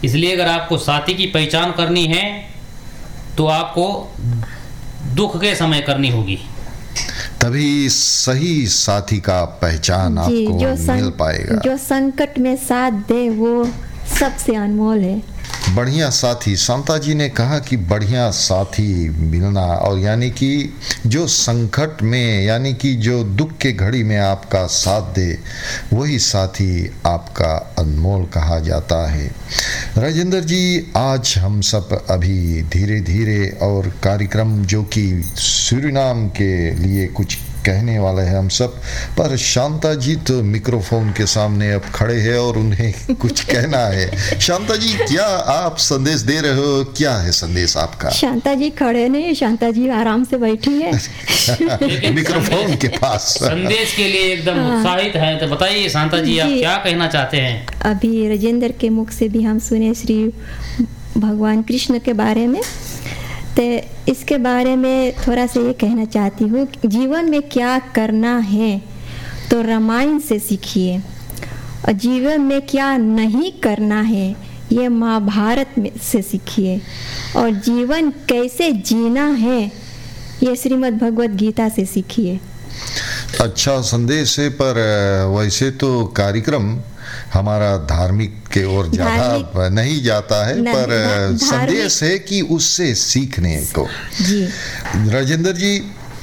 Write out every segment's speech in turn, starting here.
इसलिए अगर आपको साथी की पहचान करनी है तो आपको दुख के समय करनी होगी, तभी सही साथी का पहचान जी, आपको मिल पाएगा। जो संकट में साथ दे वो सबसे अनमोल है। बढ़िया साथी, शांता जी ने कहा कि बढ़िया साथी मिलना, और यानी कि जो संकट में, यानी कि जो दुख के घड़ी में आपका साथ दे, वही साथी आपका अनमोल कहा जाता है। राजेंद्र जी, आज हम सब अभी धीरे धीरे और कार्यक्रम जो कि सूरीनाम के लिए कुछ कहने वाले हैं हम सब, पर शांता जी तो मिक्रोफोन के सामने अब खड़े हैं और उन्हें कुछ कहना है। शांता जी, क्या आप संदेश दे रहे हो? क्या है संदेश आपका? शांता जी खड़े नहीं, शांता जी आराम से बैठी है मिक्रोफोन के पास। संदेश के लिए एकदम उत्साहित है, तो बताइए शांता जी, आप क्या कहना चाहते हैं? अभी राजेंद्र के मुख से भी हम सुने श्री भगवान कृष्ण के बारे में, तो इसके बारे में थोड़ा सा ये कहना चाहती हूँ, जीवन में क्या करना है तो रामायण से सीखिए, और जीवन में क्या नहीं करना है ये महाभारत में से सीखिए, और जीवन कैसे जीना है ये श्रीमद् भगवत गीता से सीखिए। अच्छा संदेश है, पर वैसे तो कार्यक्रम हमारा धार्मिक के ओर ज़्यादा नहीं जाता है, पर संदेश है कि उससे सीखने को। जी राजेंद्र जी,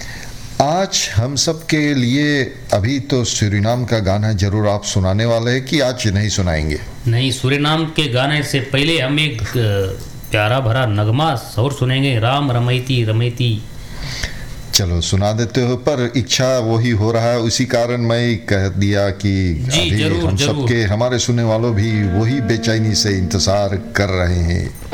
आज हम सब के लिए अभी तो सूरीनाम का गाना जरूर आप सुनाने वाले हैं कि आज नहीं सुनाएंगे? नहीं, सूरीनाम के गाने से पहले हम एक प्यारा भरा नगमा और सुनेंगे, राम रमैती रमैती। चलो सुना देते हो, पर इच्छा वही हो रहा है, उसी कारण मैं कह दिया कि अभी हम सबके, हमारे सुनने वालों भी वही बेचैनी से इंतजार कर रहे हैं।